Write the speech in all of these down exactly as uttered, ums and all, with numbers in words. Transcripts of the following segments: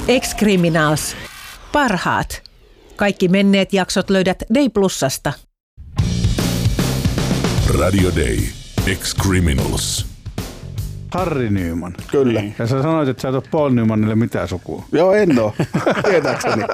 Ex-Criminals. Parhaat. Kaikki menneet jaksot löydät Day Plusasta. Radio Day. Ex-Criminals. Harry Nyman. Kyllä. Ja sä sanoit, että sä et ole Paul Nymanille mitään sukua. Joo, en oo. Tietääkseni.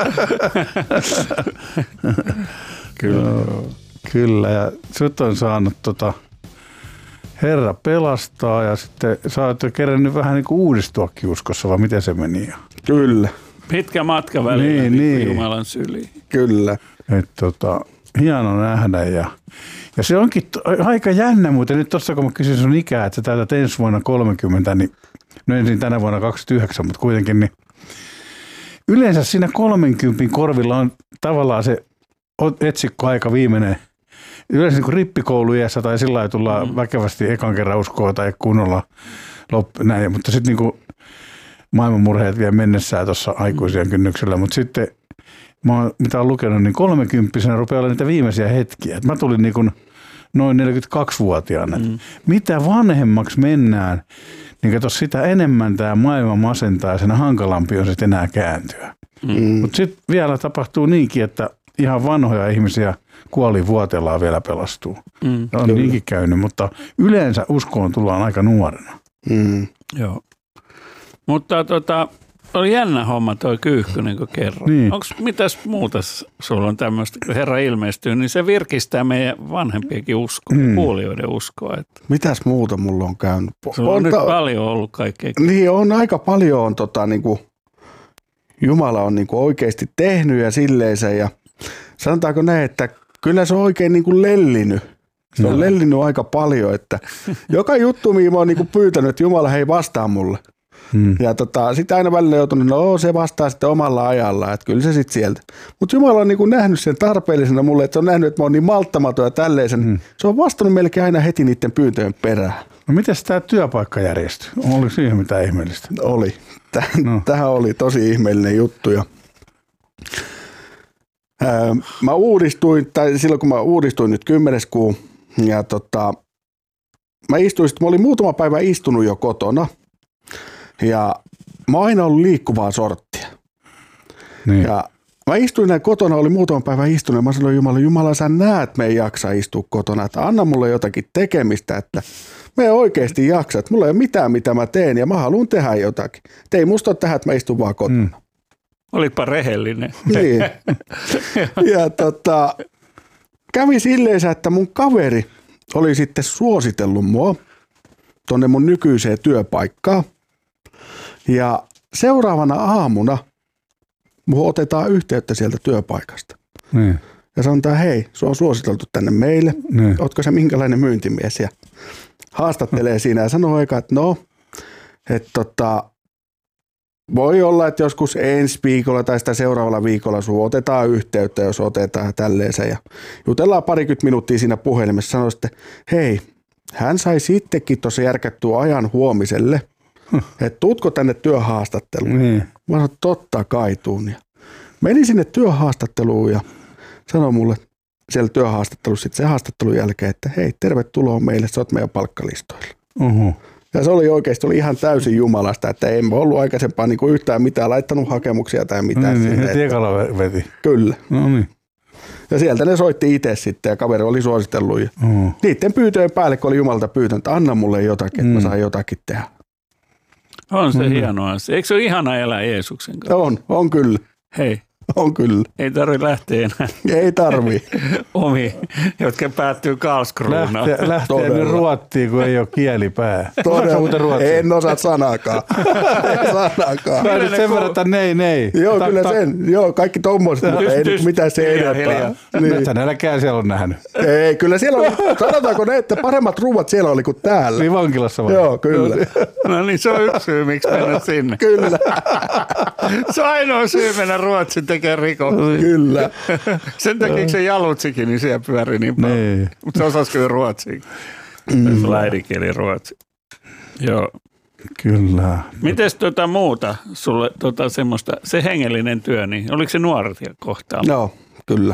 Kyllä. Joo, kyllä. Ja sut on saanut tota Herra pelastaa ja sitten sä oot jo kerännyt vähän niin kuin uudistuakin uskossa, vai miten se meni? Kyllä. Pitkä matka välillä niin, niin, niin. Jumalan syliin. Kyllä. Et tota, hieno nähdä ja, ja se onkin to, aika jännä muuten. Nyt tuossa kun mä kysyin sun ikää, että sä täytät ensi vuonna kolmekymmentä, niin no ensin tänä vuonna kaksikymmentäyhdeksän, mutta kuitenkin niin yleensä siinä kolmenkympin korvilla on tavallaan se etsikko aika viimeinen. Yleensä niin rippikouluiässä tai sillä lailla tullaan mm. väkevästi ekan kerran uskoa tai kunnolla loppu, näin, mutta sitten niin maailmanmurheet vielä mennessään tuossa aikuisien kynnyksellä, mutta sitten mä oon, mitä olen lukenut, niin kolmekymppisenä rupeaa olla niitä viimeisiä hetkiä. Et mä tulin niin kuin noin neljäkymmentäkaksivuotiaana. Mm. Mitä vanhemmaksi mennään, niin kato sitä enemmän tämä maailma masentaa ja sen hankalampi on sitten enää kääntyä. Mm. Mutta sitten vielä tapahtuu niinkin, että ihan vanhoja ihmisiä kuolivuoteellaan vielä pelastuu. Mm, on kyllä. Niinkin käynyt, mutta yleensä uskoon tullaan aika nuorena. Mm. Joo. Mutta tota, oli jännä homma toi kyyhky, niin kuin kerron. Niin. Onko mitäs muuta sulla on tämmöistä, kun Herra ilmestyy, niin se virkistää meidän vanhempienkin uskoa, mm. kuulijoiden uskoa. Että mitäs muuta mulla on käynyt? sulla on, on ta- nyt paljon ollut kaikkea. Niin on aika paljon on tota niinku, Jumala on niinku oikeasti tehnyt ja silleensä ja sanotaanko näin, että kyllä se on oikein niin kuin lellinyt. Se on no. lellinyt aika paljon, että joka juttu, mihin mä oon niin kuin pyytänyt, että Jumala hei vastaa mulle. Hmm. Ja tota, sitten aina välillä joutunut, no se vastaa sitten omalla ajalla, että kyllä se sitten sieltä. Mutta Jumala on niin kuin nähnyt sen tarpeellisena mulle, että se on nähnyt, että mä oon niin malttamaton ja tälleisen. Hmm. Se on vastannut melkein aina heti niiden pyyntöjen perään. No miten tämä työpaikka järjestyi? Oliko siihen mitään ihmeellistä? Oli. Täh, no. Tähän oli tosi ihmeellinen juttu ja mä uudistuin, tai silloin kun mä uudistuin nyt kymmenes kuu, ja tota, mä istuin, mä olin muutama päivä istunut jo kotona, ja mä oon aina ollut liikkuvaa sorttia. Niin. Ja mä istuin näin kotona, oli muutama päivä istunut, ja mä sanoin Jumala, Jumala, sä näet, me ei jaksa istua kotona, että anna mulle jotakin tekemistä, että me ei oikeasti jaksa, että mulla ei ole mitään, mitä mä teen, ja mä haluan tehdä jotakin. Et ei musta ole tähän, että mä istun vaan kotona. Mm. Olipa rehellinen. Niin. Ja tota, kävi silleen, että mun kaveri oli sitten suositellut mua tonne mun nykyiseen työpaikkaan. Ja seuraavana aamuna mun otetaan yhteyttä sieltä työpaikasta. Niin. Ja sanotaan, hei, se on suositeltu tänne meille. Niin. Ootko sä minkälainen myyntimies? Ja haastattelee siinä ja sanoo eka, että no, että tota, voi olla, että joskus ensi viikolla tai sitä seuraavalla viikolla sun otetaan yhteyttä, jos otetaan tälleensä. Ja jutellaan parikymmentä minuuttia siinä puhelimessa. Sanoi sitten, hei, hän sai sittenkin tuossa järkättyä ajan huomiselle, että tuutko tänne työhaastatteluun. Mm. Mä sanoin, totta kai tuun. Ja menin sinne työhaastatteluun ja sanoi mulle siellä työhaastattelussa sitten sen haastattelun jälkeen, että hei, tervetuloa meille, sä oot meidän palkkalistoilla. Uh-huh. Ja se oli oikeasti oli ihan täysin Jumalasta, että en ollut aikaisempaan niin kuin yhtään mitään laittanut hakemuksia tai mitään. Niin, sinne, heti ekalla veti. Kyllä. No niin. Ja sieltä ne soitti itse sitten ja kaveri oli suositellut. Ja uh-huh. Niiden pyytöjen päälle, kun oli Jumalta pyytänyt, että anna mulle jotakin, mm. että mä saan jotakin tehdä. On se mm-hmm. hieno asia. Eikö se ole ihana elää Jeesuksen kanssa? On, on kyllä. Hei. On kyllä. Ei tarvitse lähteä enää. Ei tarvii. Omi, jotka päättyy Karlskronaan. Lähtee, lähtee nyt Ruottiin, kun ei ole kielipää. Todella. En osaa sanaakaan. En sanaakaan. Mä nyt sen verran, että nei, nei. Joo, ta, kyllä ta, sen. Joo, kaikki tommoiset, mutta ei nyt mitään se enempää. Niin. Nyt nälkää siellä on nähnyt. Ei, kyllä siellä oli, sanotaanko ne, että paremmat ruuat siellä oli kuin täällä. Niin vankilassa vai? Joo, kyllä. No niin, se on yksi syy, miksi mennä sinne. Kyllä. Se on ainoa syy mennä Ruotsin tekemään rikoksia. Kyllä. Sen takia se Jalutsikin, niin siellä pyöri niin paljon. Niin. Mutta se osasi kyllä ruotsia. Mm. Se äidinkieli ruotsi. Joo. Kyllä. Mites tota muuta sulle tota semmoista, se hengellinen työ, niin oliko se nuoria kohtaa? Joo, kyllä.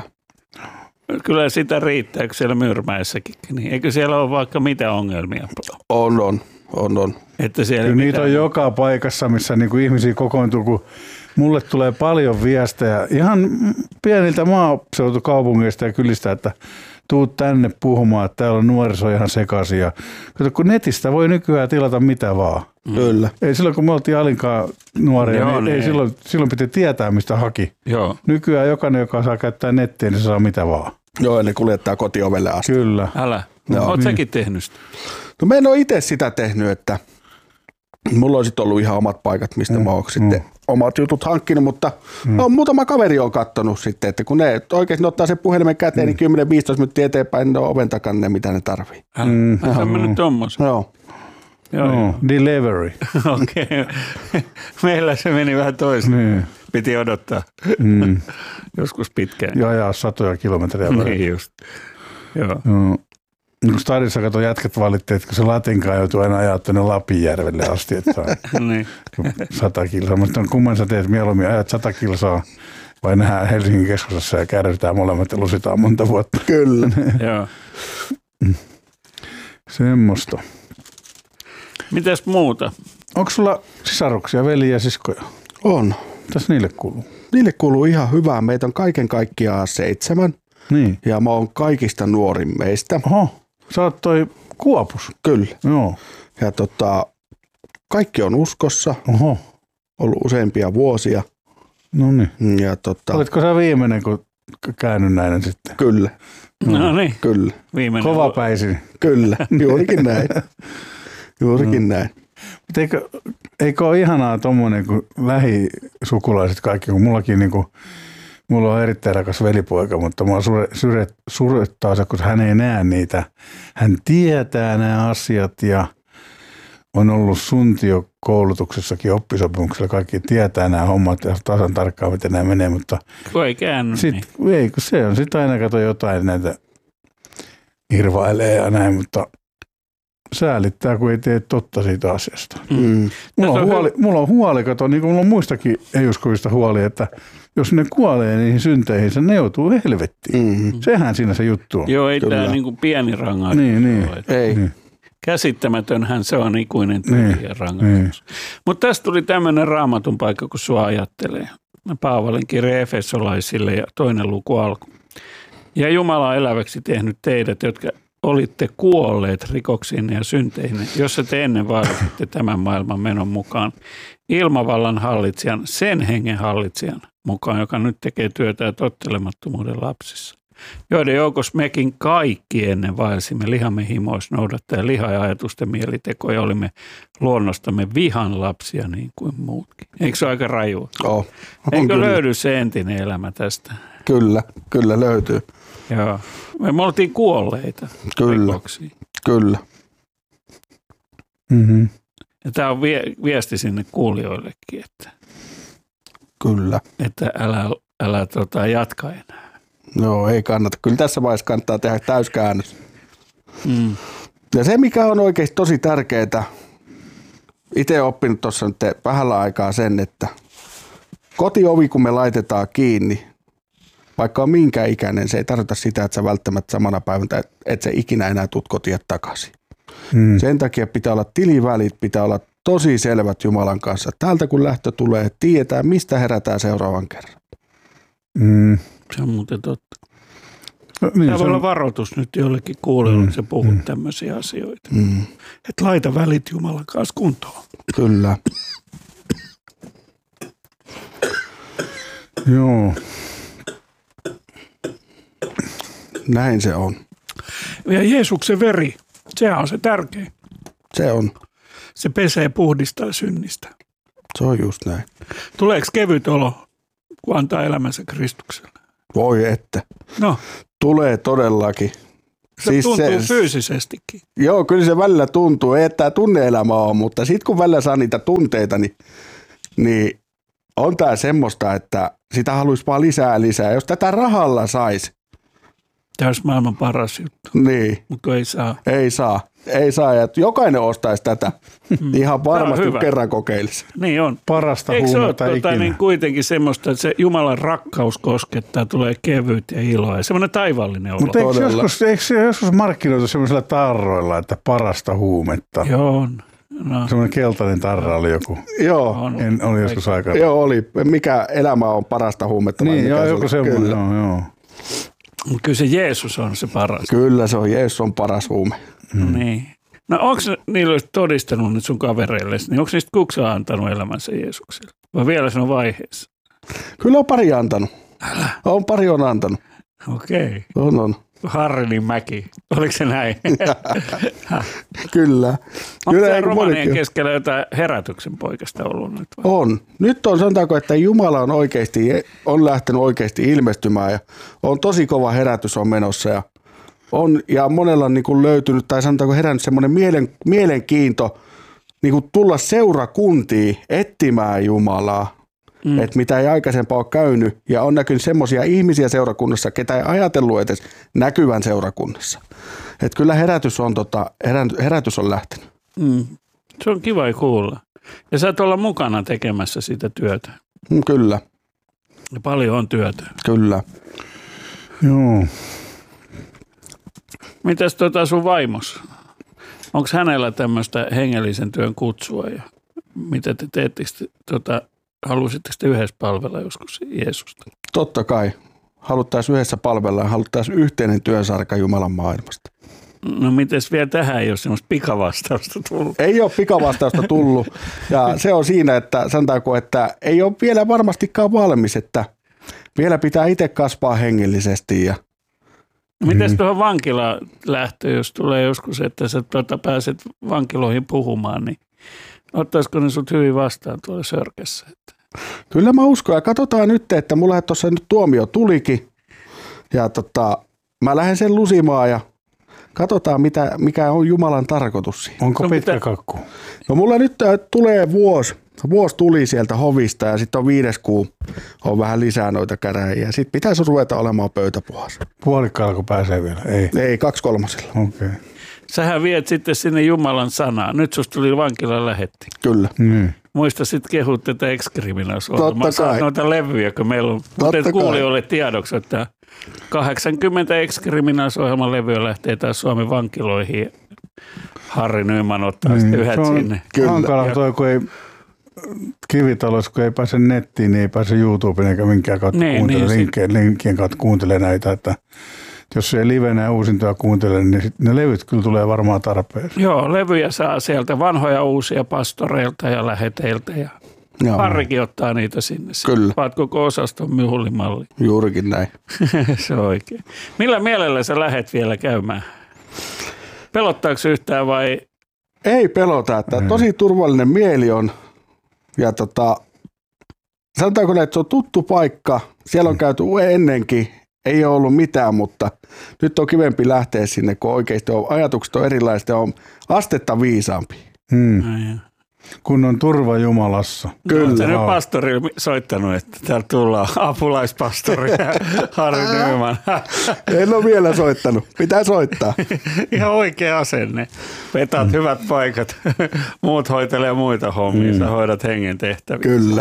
Kyllä sitä riittää, kun siellä Myyrmäessäkin. Niin eikö siellä ole vaikka mitä ongelmia? On, on. On, on. Että siellä Kyllä niitä mitään... on joka paikassa, missä niinku ihmisiä kokoontuu, kun mulle tulee paljon viestejä ihan pieniltä maaseutukaupungeista ja kylistä, että tuut tänne puhumaan, että täällä on nuoriso ihan sekaisin. Ja kato, kun netistä voi nykyään tilata mitä vaan. Mm. Kyllä. Ei silloin, kun me oltiin Alinkaan nuoria, Joo, niin niin ei ei. silloin, silloin piti tietää, mistä haki. Joo. Nykyään jokainen, joka saa käyttää nettiä, niin se saa mitä vaan. Joo, ne kuljettaa kotiovelle asti. Kyllä. Älä. Joo. Oot Niin. säkin tehnyt sitä? No mä en ole itse sitä tehnyt, että mulla on sitten ollut ihan omat paikat, mistä Mm, mä oon sitten mm. omat jutut hankkinut, mutta mm. no, muutama kaveri on kattonut sitten, että kun ne oikeasti ne ottaa sen puhelimen käteen, mm. niin kymmenen viisitoista minuuttia eteenpäin, ne on oven takana ne, mitä ne tarvii. Älä. Mm. Ai sä mennyt tommosen. Joo. Joo. No, delivery. Okei. Okay. Meillä se meni vähän toisin. Niin. Piti odottaa Mm. joskus pitkään. Ja ajaa satoja kilometriä. Niin just. Joo. No. Kun stadissa kato jätkät valitti, että kun se Latinkaan joutuu aina ajaa tuonne Lapinjärvelle asti, että niin. sata kilsaa. Mutta kumman sä teet mieluummin, ajat sata kilsaa vai nähdään Helsingin keskustassa ja kärrytään molemmat ja lusitaan monta vuotta. Kyllä. Joo. Semmosta. Mitäs muuta? Onko sulla sisaruksia, veliä ja siskoja? On. Mitäs niille kuuluu? Niille kuuluu ihan hyvää. Meitä on kaiken kaikkiaan seitsemän Niin. ja mä oon kaikista nuorin meistä. Oho, sä oot toi Kuopus. Kyllä. Joo. Ja tota, kaikki on uskossa, Oho, ollut useampia vuosia. no niin. Ja tota, Olitko sä viimeinen, kun käännynnäinen sitten? kyllä, No niin. kyllä, Viimeinen. Kovapäisin. kyllä, juurikin näin. Juurikin Mm. näin. Mutta eikö, eikö ole ihanaa tuommoinen kuin lähisukulaiset kaikki, kun mullakin niin kuin, mulla on erittäin rakas velipoika, mutta mua sure, sure, surettaa se, kun hän ei näe niitä. Hän tietää nämä asiat ja on ollut suntiokoulutuksessakin oppisopimuksella. Kaikki tietää nämä hommat ja tasan tarkkaan, miten nämä menee, mutta Kun ei käänny, sit, niin. ei, kun se on sitten aina kato jotain näitä irvailee ja näin, mutta säälittää, kun ei tee totta siitä asiasta. Mm. Mulla on, Tässä on huoli, mulla on huoli, kato, niin kuin mulla on muistakin ei-uskovista huoli, että jos ne kuolee niihin synteihin, ne joutuu helvettiin. Mm. Sehän siinä se juttu on. Joo, ei Kyllä. tämä niinku pieni rangaistus Niin, niin. ole. Ei. Niin. Käsittämätönhän se on ikuinen Niin, tyhjä rangaistus. Mutta tästä tuli tämmöinen raamatun paikka, kun sua ajattelee. Paavalin kirje Efesolaisille ja toinen luku alku. Ja Jumala on eläväksi tehnyt teidät, jotka olitte kuolleet rikoksiin ja synteihin, jossa te ennen vaaditte tämän maailman menon mukaan ilmavallan hallitsijan, sen hengen hallitsijan mukaan, joka nyt tekee työtä tottelemattomuuden lapsissa. Joiden joukossa mekin kaikki ennen vaelsimme lihamme himoissa noudattaen liha- ja ajatusten mielitekoja, olimme luonnostamme vihan lapsia niin kuin muutkin. Eikö se ole aika rajua? Oh. On Eikö kyllä. löydy se entinen elämä tästä? Kyllä, kyllä löytyy. Joo. Me oltiin kuolleita Kyllä. rikoksiin. Kyllä. Mm-hmm. Ja tämä on vie, viesti sinne kuulijoillekin, että, Kyllä. että älä, älä tota, jatka enää. Joo, ei kannata. Kyllä tässä vaiheessa kannattaa tehdä täyskäännös. Mm. Ja se, mikä on oikeasti tosi tärkeää, itse olen oppinut tuossa nyt vähällä aikaa sen, että kotiovi, kun me laitetaan kiinni, vaikka on minkä ikäinen, se ei tarkoita sitä, että sä välttämättä samana päivänä, että sä ikinä enää tuut kotia takaisin. Mm. Sen takia pitää olla tilivälit, pitää olla tosi selvät Jumalan kanssa. Täältä kun lähtö tulee, tietää mistä herätään seuraavan kerran. Mm. Se on muuten totta. No, niin, Tämä se voi olla on, varoitus nyt jollekin kuulijoille, Mm, että sä puhut mm. tämmöisiä asioita. Mm, Että laita välit Jumalan kanssa kuntoon. kyllä. joo. Näin se on. Ja Jeesuksen veri, sehän on se tärkein. Se on. Se pesee puhdistaa synnistä. Se on just näin. Tuleeko kevyt olo, kun antaa elämänsä Kristukselle? Voi että. No, Tulee todellakin. se siis tuntuu se, fyysisestikin. Joo, kyllä se välillä tuntuu. Ei, että tämä tunne-elämä on, mutta sitten kun välillä saa niitä tunteita, niin, niin on tämä semmoista, että sitä haluaisi vaan lisää lisää. Jos tätä rahalla saisi, Tämä olisi maailman paras juttu, niin mutta ei saa. ei saa. Ei saa, ja jokainen ostaisi tätä. Ihan varmasti hyvä. kerran kokeilisi. Niin on. Parasta Eikö se ole huumetta tota, ikinä. niin kuitenkin semmoista, että se Jumalan rakkaus koskettaa, tulee kevyt ja iloa ja semmoinen taivaallinen olo. Mutta eikö, Todella. joskus, eikö se joskus markkinoitu semmoisilla tarroilla, että parasta huumetta? Joo on. No. Semmoinen keltainen tarra oli joku. Joo, On. En, oli joskus aikaa. joo oli. Mikä elämä on parasta huumetta? vai Niin, mikä joo, se joku oli? semmoinen. Kyllä. Joo, joo. Kyllä se Jeesus on se paras. Kyllä se on, Jeesus on paras huume. Mm. Niin. No onko niillä todistanut nyt sun kavereille, niin onko niistä kukaan antanut elämänsä Jeesukselle? Vai vielä se on vaiheessa? Kyllä on pari antanut. Älä. On pari on antanut. Okei. On, on. Harrinin mäki. Oliko se näin? Kyllä. Onko Kyllä tämä eikö romanien monikin- keskellä jotain herätyksen poikasta ollut nyt? Vai? On. Nyt on, sanotaanko, että Jumala on oikeasti, on lähtenyt oikeasti ilmestymään ja on tosi kova herätys on menossa ja on, ja monella on niin kuin löytynyt, tai sanotaanko herännyt semmoinen mielen, mielenkiinto niin kuin tulla seurakuntiin etsimään Jumalaa, mm. että mitä ei aikaisempaa ole käynyt, ja on näkynyt semmoisia ihmisiä seurakunnassa, ketä ei ajatellut edes näkyvän seurakunnassa. Että kyllä herätys on, tota, herätys on lähtenyt. Mm. Se on kiva kuulla. Ja sä et olla mukana tekemässä sitä työtä. Mm, Kyllä, Ja paljon on työtä. kyllä. Joo. Mitäs tota sun vaimos? Onko hänellä tämmöistä hengellisen työn kutsua? Ja mitä te teette? Tota, halusitteko te yhdessä palvella joskus Jeesusta? Totta kai. Haluttaisiin yhdessä palvella ja haluttaisiin yhteinen työsarka Jumalan maailmasta. No mites vielä tähän ei ole semmoista pikavastausta tullut? Ei ole pikavastausta tullut ja se on siinä, että sanotaanko, että ei ole vielä varmastikaan valmis, että vielä pitää itse kasvaa hengellisesti. Ja Mites mm. tuohon vankilaan lähtöön, jos tulee joskus, että sä tuota pääset vankiloihin puhumaan, niin ottaisiko ne sut hyvin vastaan tuolla Sörkässä? kyllä mä uskon ja katsotaan nyt, että mulla tuossa nyt tuomio tulikin ja tota, mä lähden sen lusimaan ja katsotaan mitä, mikä on Jumalan tarkoitus siinä. Onko No, pitkä mitä- kakku? No mulla nyt äh, tulee vuosi, vuosi tuli sieltä hovista ja sitten on viides kuu, on vähän lisää noita käräjiä. Sitten pitäisi ruveta olemaan pöytäpuhas. Puolikkaalla kun pääsee vielä? Ei. Ei, kaksi kolmasilla. Okei. Okay. Sähän viet sitten sinne Jumalan sanaa. Nyt susta tuli vankilan lähetti. Kyllä. Niin. Muista sitten kehut tätä Ex-Criminals-ohjelmaa. Totta Saat kai. noita levyjä, kun meillä on. Totta Mutta kai. kuulijoille tiedoksi, että kahdeksankymmentä Ex-Criminals-ohjelman levyä lähtee taas Suomen vankiloihin. Ja Harri Nyman ottaa Niin, sitten yhdet se on sinne. Kyllä. hankala Ja- toi, kun ei kivitalossa, kun ei pääse nettiin, niin ei pääse YouTubeen eikä minkään kautta Niin, kuuntele, niin, linkkien, linkkien kautta kuuntele näitä, että jos ei livenä ja uusintoja kuuntele, niin sit ne levyt kyllä tulee varmaan tarpeeseen. Joo, levyjä saa sieltä vanhoja uusia pastoreilta ja läheteiltä ja Joo, Harrikin ottaa niitä sinne. Kyllä. Vaat koko osaston myhullimalli. juurikin näin. Se on oikein. Millä mielellä sä lähet vielä käymään? Pelottaako se yhtään vai? Ei pelota, että tosi turvallinen mieli on. Ja tota, sanotaanko, että se on tuttu paikka. Siellä on käyty ennenkin. Ei ole ollut mitään, mutta nyt on kivempi lähteä sinne, kun oikeasti on, ajatukset on erilaiset ja on astetta viisaampi. Hmm. Ai, Kun on turva Jumalassa. Oletko sä nyt Joo. pastorille soittanut, että täältä tullaan apulaispastori Harri Nyman. En ole vielä soittanut. Pitää soittaa. Ihan oikea asenne. Vetat hyvät paikat. Muut hoitelee muita hommia. Sä hoidat hengen tehtäviä. Kyllä.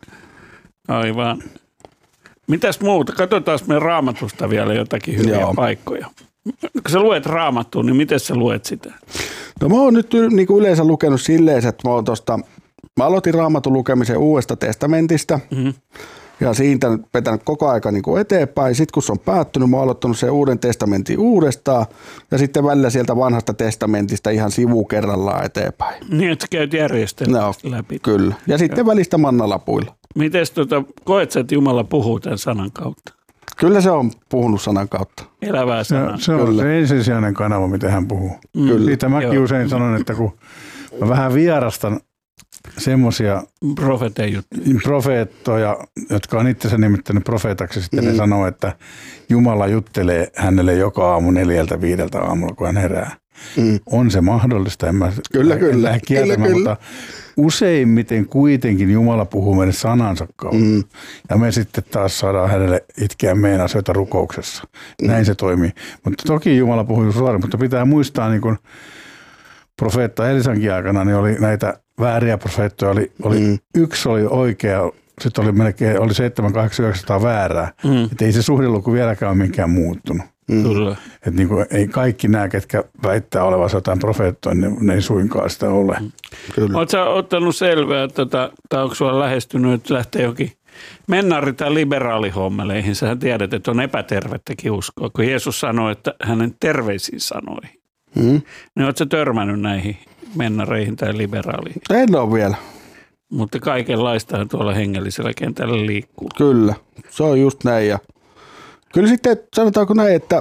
Aivan. Mitäs muuta? Katsotaan me Raamatusta vielä jotakin hyviä Joo. paikkoja. Kun sä luet Raamattua, niin miten sä luet sitä? No mä oon nyt niin kuin yleensä lukenut silleen, että mä oon tosta, mä aloitin Raamatun lukemisen Uudesta testamentista Mm-hmm. ja siitä vetänyt koko aika niin kuin eteenpäin. Sitten kun se on päättynyt, mä oon aloittanut sen Uuden testamentin uudestaan ja sitten välillä sieltä Vanhasta testamentista ihan sivu kerrallaan eteenpäin. Niin, että sä käyt järjestelmästi No, läpi. Kyllä. Ja sitten välistä mannalapuilla. Mites tota, koet sä, että Jumala puhuu tämän sanan kautta? Kyllä se on puhunut sanan kautta. Elävää Se, sanaa. se on Kyllä. se ensisijainen kanava, mitä hän puhuu. Mm. Siitä mäkin Joo. usein sanon, että kun mä vähän vierastan semmoisia Profeetan juttu. profeettoja, jotka on itsensä nimittänyt profeetaksi, sitten Mm. ne sanoo, että Jumala juttelee hänelle joka aamu neljältä viideltä aamulla, kun hän herää. Mm. On se mahdollista, en mä Kyllä, en kyllä. lähde kieltämään, Kyllä, kyllä. mutta useimmiten kuitenkin Jumala puhuu meille sanansa kautta. Mm. Ja me sitten taas saadaan hänelle itkeä meidän asioita rukouksessa. Näin se toimii. Mutta toki Jumala puhuu suoraan, mutta pitää muistaa, niin kuin profeetta Elisankin aikana, niin oli näitä vääriä profeettoja. Oli, oli Mm. Yksi oli oikea, sitten oli melkein oli seitsemän, kahdeksan, yhdeksänsataa väärää. Mm. Että ei se suhdeluku vieläkään ole minkään muuttunut. Mm. Kyllä. Että niin kuin, ei kaikki nämä, ketkä väittää olevansa jotain profeettoja, ne, ne ei suinkaan sitä ole. Mm. Oletko sä ottanut selvää, että tota, tai onko sulla lähestynyt, että lähtee jokin mennari- tai liberaalihommeleihin? Sähän tiedät, että on epätervettäkin uskoa, kun Jeesus sanoi, että hänen terveisiin sanoihin. Mm. Niin oletko sä törmännyt näihin mennareihin tai liberaaliin? En ole vielä. Mutta kaikenlaistahan tuolla hengellisellä kentällä liikkuu. Kyllä, se on just näin. Ja kyllä sitten sanotaanko näin, että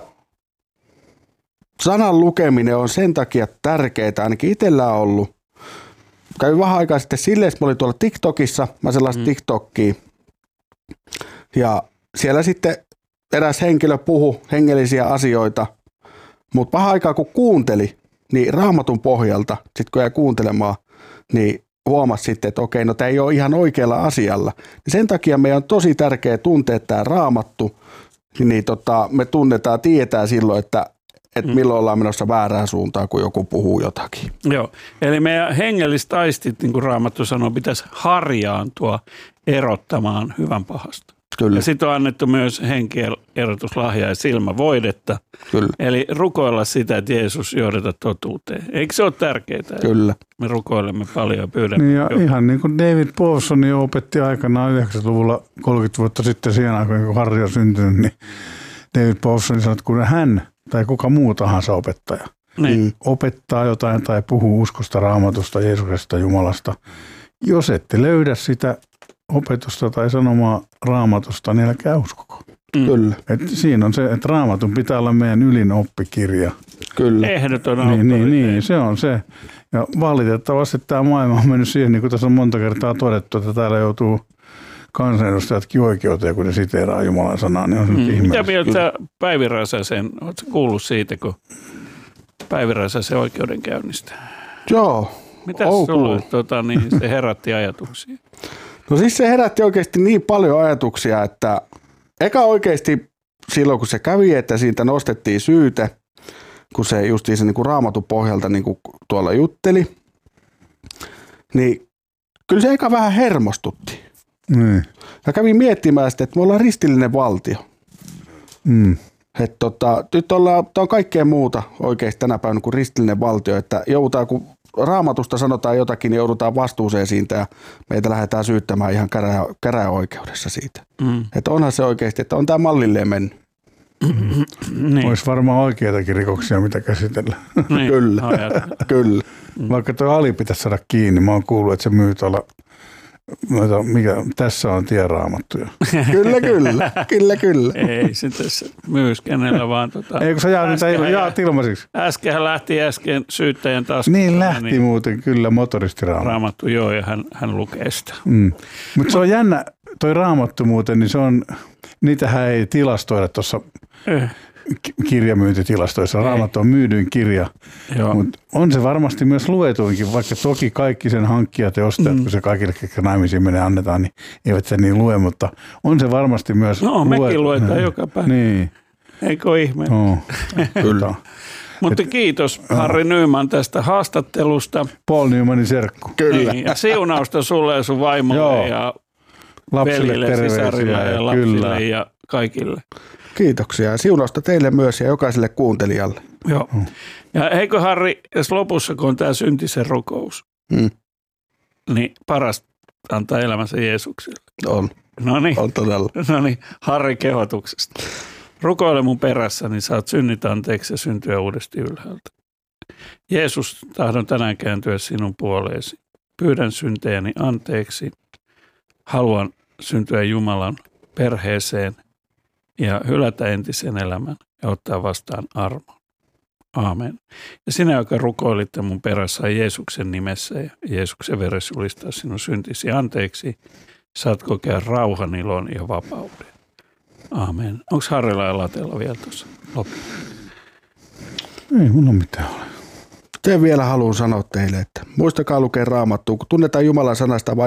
sanan lukeminen on sen takia tärkeää, ainakin itsellä on ollut. Kävin vähän aikaa sitten silleen, että mä olin tuolla TikTokissa, mä sellaista mm. TikTokia. Ja siellä sitten eräs henkilö puhui hengellisiä asioita, mutta vähän aikaa kun kuunteli, niin Raamatun pohjalta, sitten kun jäi kuuntelemaan, niin huomasi sitten, että okei, no tämä ei ole ihan oikealla asialla. Sen takia meidän on tosi tärkeää tuntea tämä Raamattu, niin tota, me tunnetaan, tietää silloin, että, että milloin ollaan menossa väärään suuntaan, kun joku puhuu jotakin. Joo, eli meidän hengelliset aistit, niin kuin Raamattu sanoo, pitäisi harjaantua erottamaan hyvän pahasta. Kyllä. Ja sitten on annettu myös henkierotuslahjaa ja silmävoidetta. Kyllä. Eli rukoilla sitä, että Jeesus johdata totuuteen. Eikö se ole tärkeää? Kyllä. Me rukoilemme paljon ja pyydämme. Niin ja ihan niin kuin David Powson jo opetti aikanaan yhdeksänkymmentäluvulla kolmekymmentä vuotta sitten siihen aikaan, kun Harri on syntynyt, niin David Powson sanoi, että kun hän tai kuka muu tahansa opettaja niin. opettaa jotain tai puhuu uskosta, Raamatusta, Jeesuksesta, Jumalasta, jos ette löydä sitä opetusta tai sanomaa Raamatusta, niin älkää uskoko. Mm. Kyllä. Et siinä on se, että Raamatun pitää olla meidän ylin oppikirja. Kyllä. Ehdoton niin, niin, niin, se on se. Ja valitettavasti tämä maailma on mennyt siihen, niin kuin tässä on monta kertaa todettu, että täällä joutuu kansanedustajatkin oikeuteen, kun ne siteeraa Jumalan sanaa. Niin on mm. ihmeellistä. Mitä mieltä Päivi Räsäsen, oletko kuullut siitä, kun Päivi Räsäsen oikeudenkäynnistä? Joo. Mitäs sulle tota, niin se herätti ajatuksia? No siis se herätti oikeasti niin paljon ajatuksia, että eka oikeasti silloin kun se kävi, että siitä nostettiin syyte, kun se justiin se niin kuin Raamatun pohjalta niin kuin tuolla jutteli, niin kyllä se eka vähän hermostutti. Mm. Ja kävin miettimään sitä, että me ollaan ristillinen valtio. Mm. Että tota, nyt ollaan, on kaikkea muuta oikeasti tänä päivänä kuin ristillinen valtio, että joudutaan, kun Raamatusta sanotaan jotakin, niin joudutaan vastuuseen siitä ja meitä lähdetään syyttämään ihan käräjä, käräjäoikeudessa siitä. Mm. Että onhan se oikeasti, että on tämä mallilleen mennyt. Niin. Olisi varmaan oikeitakin rikoksia, mitä käsitellä. Niin. Kyllä, kyllä. Vaikka tuo Ali pitäisi saada kiinni, mä oon kuullut, että se myy tuolla, mikä, tässä on tieraamattuja. Kyllä, kyllä, kyllä, kyllä. Ei se tässä myys kenellä vaan. Tota, ei kun sä jaat niitä jaat ilmaisiksi. Äsken lähti äsken syyttäjän taskusta. Niin lähti niin, muuten kyllä motoristiraamattu. Raamattu joo ja hän, hän lukee sitä. Mm. Mutta se on jännä, toi Raamattu muuten, niin se on, niitähän ei tilastoida tuossa eh. kirjamyyntitilastoissa. Raamattu on myydyin kirja, mutta on se varmasti myös luetuinkin, vaikka toki kaikki sen hankkijat ja ostajat, mm. kun se kaikille, ketkä naimisiin menee annetaan, niin eivät se niin lue, mutta on se varmasti myös no, luetu. mekin luetaan joka päivä. Niin. Eikö ole ihme? No. Kyllä. Mutta kiitos Harri Nyman tästä haastattelusta. Paul Nymanin serkku. Kyllä. Niin, ja siunausta sulle ja sun vaimolle ja lapsille, veljille, sisarille ja, ja lapsille kyllä. ja kaikille. Kiitoksia ja siunausta teille myös ja jokaiselle kuuntelijalle. Joo. Ja eikö Harri, jos lopussa kun on tämä syntisen rukous, hmm. niin parasta antaa elämänsä Jeesukselle. On. Noniin. On todella. No niin, Harri kehotuksesta. Rukoile mun perässä, niin saat synnit anteeksi ja syntyä uudesti ylhäältä. Jeesus, tahdon tänään kääntyä sinun puoleesi. Pyydän syntejäni anteeksi. Haluan syntyä Jumalan perheeseen ja hylätä entisen elämän ja ottaa vastaan armon. Aamen. Ja sinä, joka rukoilitte mun perässä Jeesuksen nimessä ja Jeesuksen veressä julistaa sinun syntisi anteeksi, saat kokea rauhan, ilon ja vapauden. Aamen. Onko Harrilla ja Latella vielä tuossa loppuun? Ei mulla mitään ole. Te vielä haluan sanoa teille, että muistakaa lukea Raamattua, kun tunnetaan Jumalan sanasta